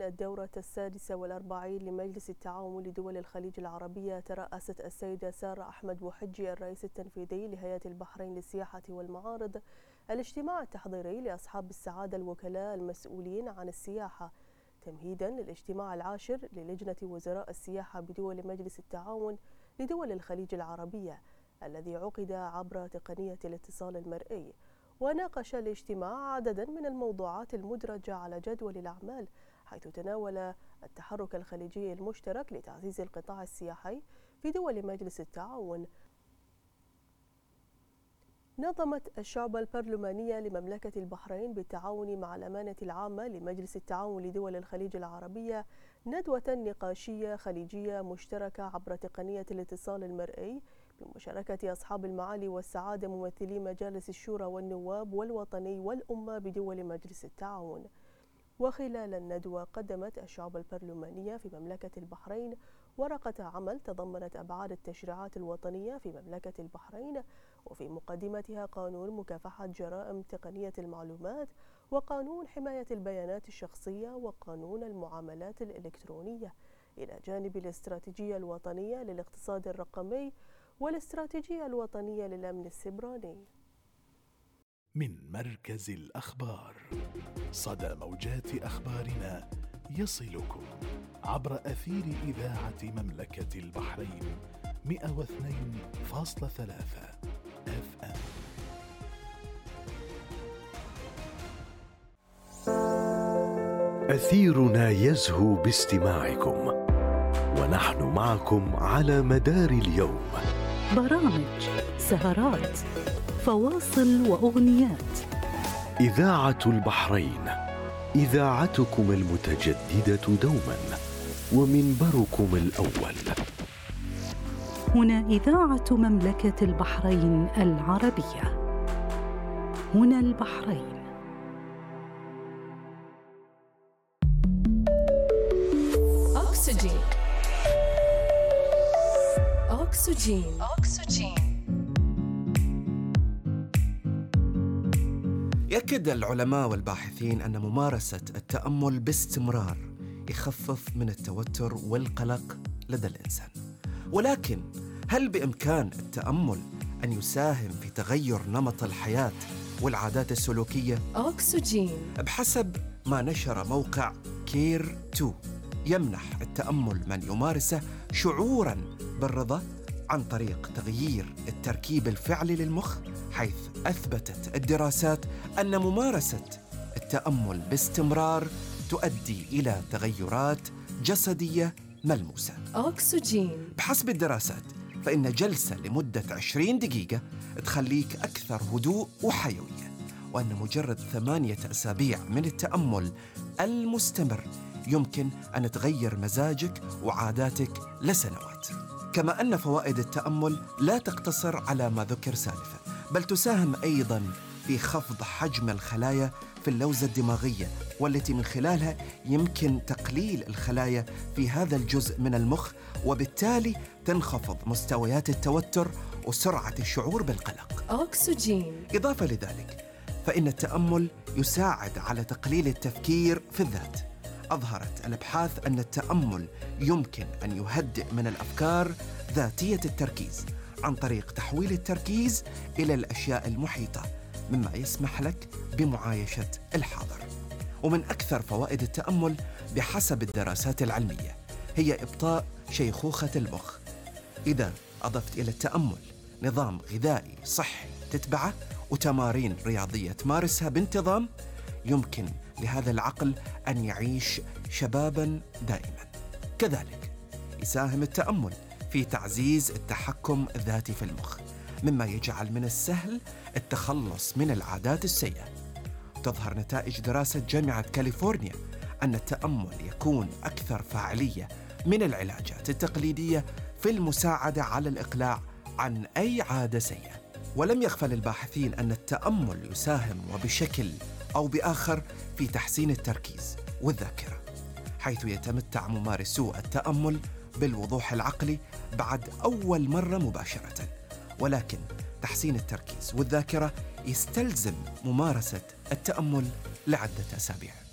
الدورة 46 لمجلس التعاون لدول الخليج العربية ترأست السيدة سارة أحمد بوحجي الرئيس التنفيذي لهيئة البحرين للسياحة والمعارض الاجتماع التحضيري لأصحاب السعادة الوكلاء المسؤولين عن السياحة تمهيدا للاجتماع العاشر للجنة وزراء السياحة بدول مجلس التعاون لدول الخليج العربية الذي عقد عبر تقنية الاتصال المرئي. وناقش الاجتماع عددا من الموضوعات المدرجة على جدول الأعمال، حيث تناول التحرك الخليجي المشترك لتعزيز القطاع السياحي في دول مجلس التعاون. نظمت الشعبة البرلمانية لمملكة البحرين بالتعاون مع الأمانة العامة لمجلس التعاون لدول الخليج العربية ندوة نقاشية خليجية مشتركة عبر تقنية الاتصال المرئي بمشاركة أصحاب المعالي والسعادة ممثلي مجالس الشورى والنواب والوطني والأمة بدول مجلس التعاون. وخلال الندوة قدمت الشعبة البرلمانية في مملكة البحرين ورقة عمل تضمنت أبعاد التشريعات الوطنية في مملكة البحرين، وفي مقدمتها قانون مكافحة جرائم تقنية المعلومات وقانون حماية البيانات الشخصية وقانون المعاملات الإلكترونية، إلى جانب الاستراتيجية الوطنية للاقتصاد الرقمي والاستراتيجية الوطنية للأمن السيبراني. من مركز الأخبار، صدى موجات أخبارنا يصلكم عبر أثير إذاعة مملكة البحرين 102.3 FM. أثيرنا يزهو باستماعكم، ونحن معكم على مدار اليوم. برامج، سهرات، فواصل وأغنيات. إذاعة البحرين، إذاعتكم المتجددة دوما ومنبركم الأول. هنا إذاعة مملكة البحرين العربية، هنا البحرين. أكسجين. أكسجين. يأكد العلماء والباحثين أن ممارسة التأمل باستمرار يخفف من التوتر والقلق لدى الإنسان. ولكن هل بإمكان التأمل أن يساهم في تغير نمط الحياة والعادات السلوكية؟ أكسجين. بحسب ما نشر موقع كير 2، يمنح التأمل من يمارسه شعوراً بالرضا عن طريق تغيير التركيب الفعلي للمخ، حيث أثبتت الدراسات أن ممارسة التأمل باستمرار تؤدي إلى تغيرات جسدية ملموسة. أكسجين. بحسب الدراسات فإن جلسة لمدة 20 دقيقة تخليك أكثر هدوء وحيوية، وأن مجرد 8 أسابيع من التأمل المستمر يمكن أن تغير مزاجك وعاداتك لسنوات. كما أن فوائد التأمل لا تقتصر على ما ذكر سالفا، بل تساهم أيضاً في خفض حجم الخلايا في اللوزة الدماغية، والتي من خلالها يمكن تقليل الخلايا في هذا الجزء من المخ، وبالتالي تنخفض مستويات التوتر وسرعة الشعور بالقلق. أكسجين. إضافة لذلك فإن التأمل يساعد على تقليل التفكير في الذات. أظهرت الأبحاث أن التأمل يمكن أن يهدئ من الأفكار ذاتية التركيز عن طريق تحويل التركيز إلى الأشياء المحيطة، مما يسمح لك بمعايشة الحاضر. ومن أكثر فوائد التأمل بحسب الدراسات العلمية هي إبطاء شيخوخة المخ. إذا أضفت إلى التأمل نظام غذائي صحي تتبعه وتمارين رياضية تمارسها بانتظام، يمكن لهذا العقل أن يعيش شباباً دائماً. كذلك يساهم التأمل في تعزيز التحكم الذاتي في المخ، مما يجعل من السهل التخلص من العادات السيئة. تظهر نتائج دراسة جامعة كاليفورنيا أن التأمل يكون أكثر فاعلية من العلاجات التقليدية في المساعدة على الإقلاع عن أي عادة سيئة. ولم يغفل الباحثين أن التأمل يساهم وبشكل أو بآخر في تحسين التركيز والذاكرة، حيث يتمتع ممارسو التأمل بالوضوح العقلي بعد أول مرة مباشرة. ولكن تحسين التركيز والذاكرة يستلزم ممارسة التأمل لعدة أسابيع.